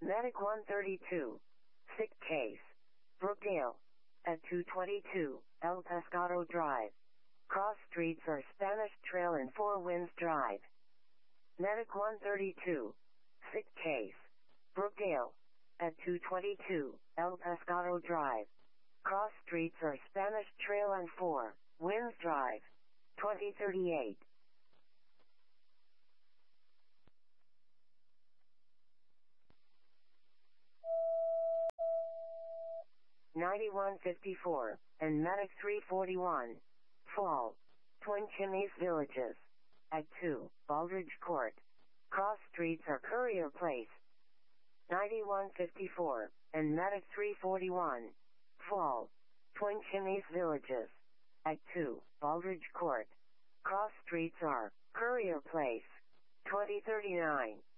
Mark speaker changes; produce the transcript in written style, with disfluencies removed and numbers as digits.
Speaker 1: Medic 132. Sick case. Brookdale. At 222 El Pescado Drive. Cross streets are Spanish Trail and Four Winds Drive. Medic 132. Sick case. Brookdale. At 222 El Pescado Drive. Cross streets are Spanish Trail and Four Winds Drive. 2038. (9154) and Medic 341. Fall. Twin Chimneys Villages. At 2 Baldridge Court. Cross streets are Courier Place. 9154 and Medic 341. Fall. Twin Chimneys Villages. At 2 Baldridge Court. Cross streets are Courier Place. 2039.